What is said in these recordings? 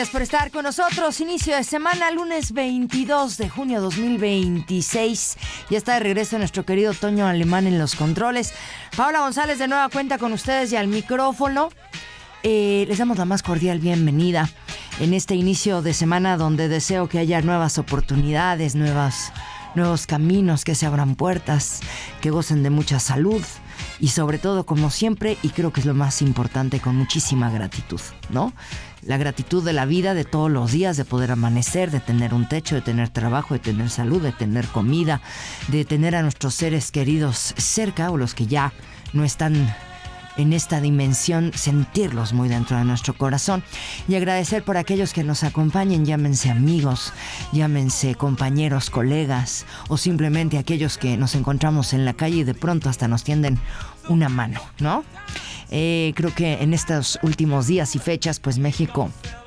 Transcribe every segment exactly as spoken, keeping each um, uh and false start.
Gracias por estar con nosotros. Inicio de semana, lunes veintidós de junio dos mil veintiséis. Ya está de regreso nuestro querido Toño Alemán en los controles. Paola González de nueva cuenta con ustedes y al micrófono. Eh, les damos la más cordial bienvenida en este inicio de semana donde deseo que haya nuevas oportunidades, nuevas, nuevos caminos, que se abran puertas, que gocen de mucha salud y sobre todo, como siempre, y creo que es lo más importante, con muchísima gratitud, ¿no? La gratitud de la vida, de todos los días, de poder amanecer, de tener un techo, de tener trabajo, de tener salud, de tener comida, de tener a nuestros seres queridos cerca o los que ya no están en esta dimensión, sentirlos muy dentro de nuestro corazón y agradecer por aquellos que nos acompañen, llámense amigos, llámense compañeros, colegas o simplemente aquellos que nos encontramos en la calle y de pronto hasta nos tienden una mano, ¿no? Eh, creo que en estos últimos días y fechas, pues México,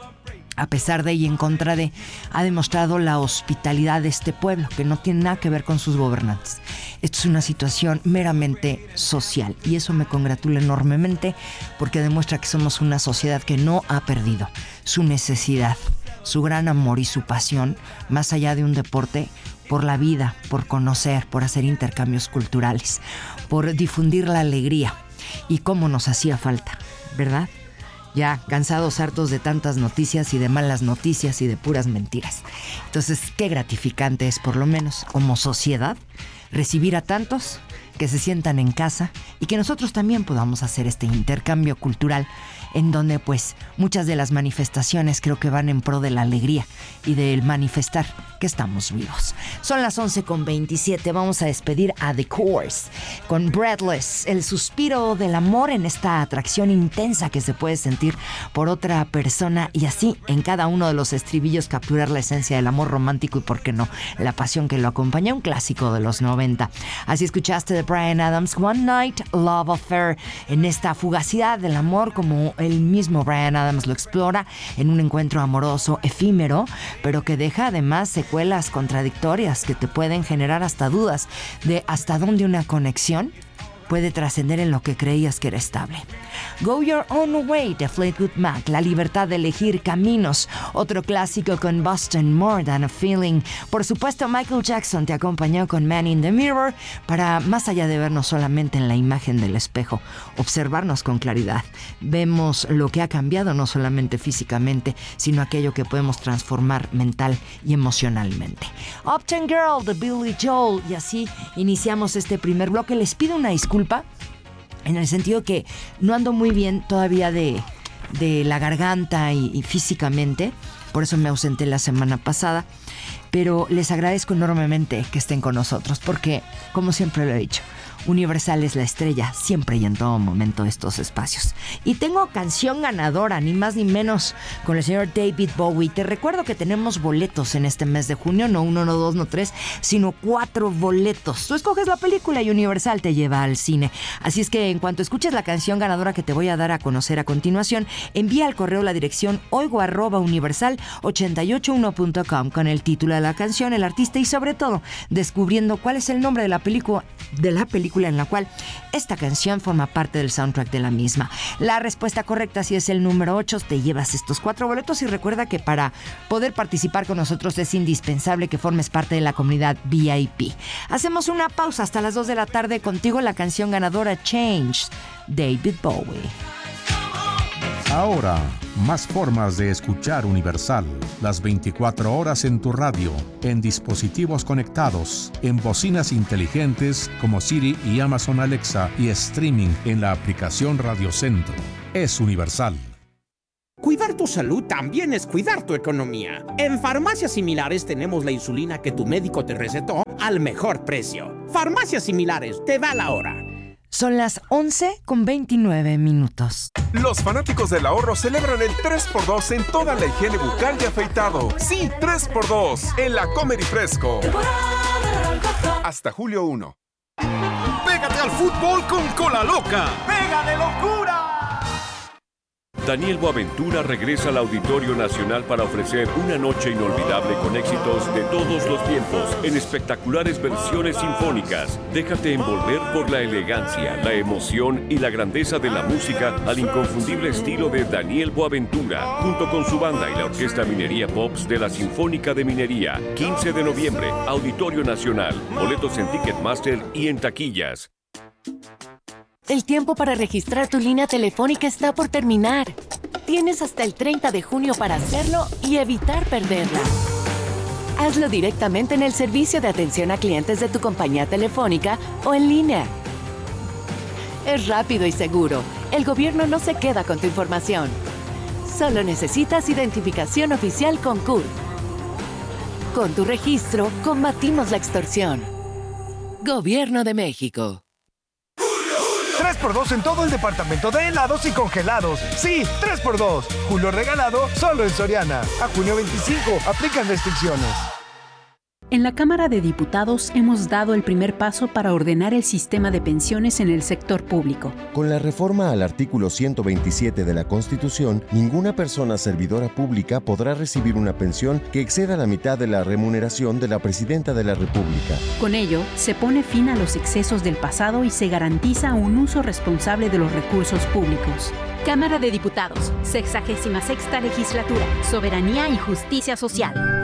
a pesar de y en contra de, ha demostrado la hospitalidad de este pueblo, que no tiene nada que ver con sus gobernantes. Esto es una situación meramente social y eso me congratula enormemente porque demuestra que somos una sociedad que no ha perdido su necesidad, su gran amor y su pasión, más allá de un deporte, por la vida, por conocer, por hacer intercambios culturales, por difundir la alegría. Y cómo nos hacía falta, ¿verdad? Ya cansados, hartos de tantas noticias y de malas noticias y de puras mentiras. Entonces, qué gratificante es, por lo menos, como sociedad, recibir a tantos que se sientan en casa y que nosotros también podamos hacer este intercambio cultural en donde, pues, muchas de las manifestaciones creo que van en pro de la alegría y del manifestar que estamos vivos. Son las once con veintisiete. Vamos a despedir a The Course con Breathless, el suspiro del amor en esta atracción intensa que se puede sentir por otra persona y así en cada uno de los estribillos capturar la esencia del amor romántico y, por qué no, la pasión que lo acompaña, un clásico de los noventa. Así escuchaste de Bryan Adams, One Night Love Affair, en esta fugacidad del amor como el mismo Bryan Adams lo explora en un encuentro amoroso efímero, pero que deja además secuelas contradictorias que te pueden generar hasta dudas de hasta dónde una conexión puede trascender en lo que creías que era estable. Go Your Own Way de Fleetwood Mac, la libertad de elegir caminos, otro clásico con Boston, More Than a Feeling. Por supuesto, Michael Jackson te acompañó con Man in the Mirror para, más allá de vernos solamente en la imagen del espejo, observarnos con claridad. Vemos lo que ha cambiado no solamente físicamente, sino aquello que podemos transformar mental y emocionalmente. Uptown Girl de Billy Joel, y así iniciamos este primer bloque. Les pido una disculpa en el sentido que no ando muy bien todavía de, de la garganta y, y físicamente, por eso me ausenté la semana pasada, pero les agradezco enormemente que estén con nosotros porque, como siempre lo he dicho, Universal es la estrella siempre y en todo momento de estos espacios. Y tengo canción ganadora, ni más ni menos, con el señor David Bowie. Te recuerdo que tenemos boletos en este mes de junio, no uno, no dos, no tres, sino cuatro boletos. Tú escoges la película y Universal te lleva al cine. Así es que en cuanto escuches la canción ganadora que te voy a dar a conocer a continuación, envía al correo la dirección oigo arroba universal ochenta y ocho uno punto com con el título de la canción, el artista y sobre todo descubriendo cuál es el nombre de la película de la película en la cual esta canción forma parte del soundtrack de la misma. La respuesta correcta, si es el número ocho, te llevas estos cuatro boletos y recuerda que para poder participar con nosotros es indispensable que formes parte de la comunidad V I P. Hacemos una pausa hasta las dos de la tarde contigo, la canción ganadora Change, David Bowie. Ahora, más formas de escuchar Universal. Las veinticuatro horas en tu radio, en dispositivos conectados, en bocinas inteligentes como Siri y Amazon Alexa y streaming en la aplicación Radio Centro. Es Universal. Cuidar tu salud también es cuidar tu economía. En Farmacias Similares tenemos la insulina que tu médico te recetó al mejor precio. Farmacias Similares, te da la hora. Son las once con veintinueve minutos. Los fanáticos del ahorro celebran el tres por dos en toda la higiene bucal y afeitado. Sí, tres por dos en la Comer y Fresco. Hasta julio primero. Pégate al fútbol con Cola Loca. ¡Pega de locura! Daniel Boaventura regresa al Auditorio Nacional para ofrecer una noche inolvidable con éxitos de todos los tiempos en espectaculares versiones sinfónicas. Déjate envolver por la elegancia, la emoción y la grandeza de la música al inconfundible estilo de Daniel Boaventura, junto con su banda y la Orquesta Minería Pops de la Sinfónica de Minería. quince de noviembre, Auditorio Nacional. Boletos en Ticketmaster y en taquillas. El tiempo para registrar tu línea telefónica está por terminar. Tienes hasta el treinta de junio para hacerlo y evitar perderla. Hazlo directamente en el servicio de atención a clientes de tu compañía telefónica o en línea. Es rápido y seguro. El gobierno no se queda con tu información. Solo necesitas identificación oficial con C U R. Con tu registro, combatimos la extorsión. Gobierno de México. tres por dos en todo el departamento de helados y congelados. Sí, tres por dos. Julio regalado solo en Soriana. A junio veinticinco, aplican restricciones. En la Cámara de Diputados hemos dado el primer paso para ordenar el sistema de pensiones en el sector público. Con la reforma al artículo ciento veintisiete de la Constitución, ninguna persona servidora pública podrá recibir una pensión que exceda la mitad de la remuneración de la Presidenta de la República. Con ello, se pone fin a los excesos del pasado y se garantiza un uso responsable de los recursos públicos. Cámara de Diputados, sexagésima sexta legislatura, Soberanía y Justicia Social.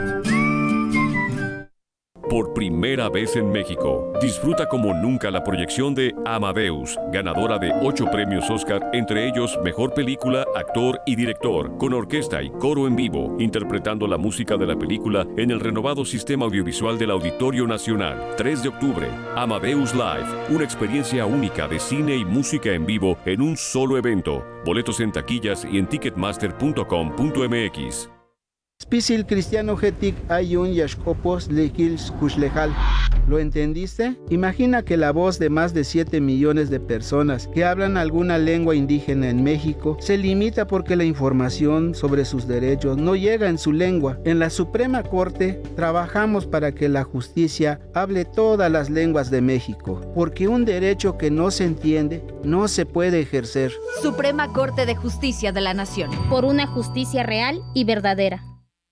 Por primera vez en México, disfruta como nunca la proyección de Amadeus, ganadora de ocho premios Oscar, entre ellos Mejor Película, Actor y Director, con orquesta y coro en vivo, interpretando la música de la película en el renovado sistema audiovisual del Auditorio Nacional. tres de octubre, Amadeus Live, una experiencia única de cine y música en vivo en un solo evento. Boletos en taquillas y en ticketmaster punto com punto m x. Spisil cristiano getic ayun yashkopos lekils kushlejal. ¿Lo entendiste? Imagina que la voz de más de siete millones de personas que hablan alguna lengua indígena en México se limita porque la información sobre sus derechos no llega en su lengua. En la Suprema Corte trabajamos para que la justicia hable todas las lenguas de México, porque un derecho que no se entiende no se puede ejercer. Suprema Corte de Justicia de la Nación. Por una justicia real y verdadera.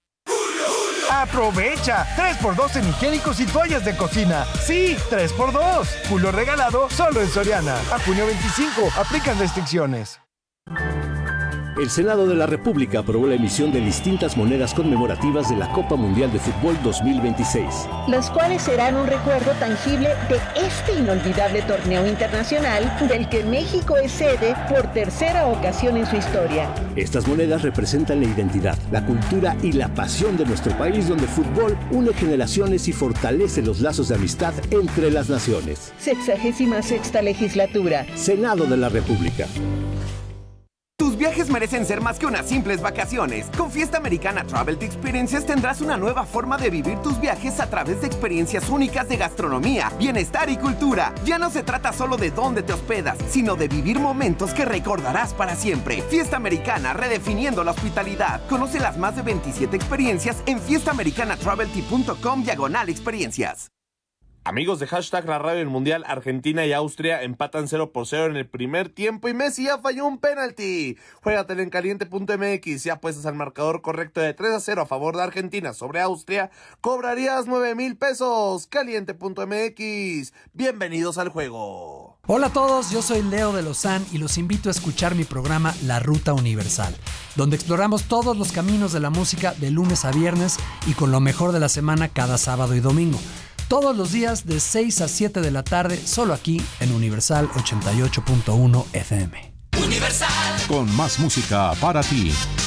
¡Aprovecha! tres por dos en higiénicos y toallas de cocina. ¡Sí! tres por dos. Julio regalado solo en Soriana. A junio veinticinco, aplican restricciones. El Senado de la República aprobó la emisión de distintas monedas conmemorativas de la Copa Mundial de Fútbol dos mil veintiséis. Las cuales serán un recuerdo tangible de este inolvidable torneo internacional del que México es sede por tercera ocasión en su historia. Estas monedas representan la identidad, la cultura y la pasión de nuestro país, donde el fútbol une generaciones y fortalece los lazos de amistad entre las naciones. Sexagésima sexta legislatura. Senado de la República. Tus viajes merecen ser más que unas simples vacaciones. Con Fiesta Americana Travel Experiences tendrás una nueva forma de vivir tus viajes a través de experiencias únicas de gastronomía, bienestar y cultura. Ya no se trata solo de dónde te hospedas, sino de vivir momentos que recordarás para siempre. Fiesta Americana, redefiniendo la hospitalidad. Conoce las más de veintisiete experiencias en fiesta americana travel t punto com diagonal experiencias. Amigos de Hashtag La Radio del Mundial, Argentina y Austria empatan cero por cero en el primer tiempo y Messi ya falló un penalti. Juégatelo en caliente punto m x. Si apuestas al marcador correcto de tres a cero a favor de Argentina sobre Austria, cobrarías nueve mil pesos. caliente punto m x. Bienvenidos al juego. Hola a todos, yo soy Leo de Lozán y los invito a escuchar mi programa La Ruta Universal, donde exploramos todos los caminos de la música de lunes a viernes y con lo mejor de la semana cada sábado y domingo. Todos los días de seis a siete de la tarde, solo aquí en Universal ochenta y ocho punto uno F M. Universal. Con más música para ti.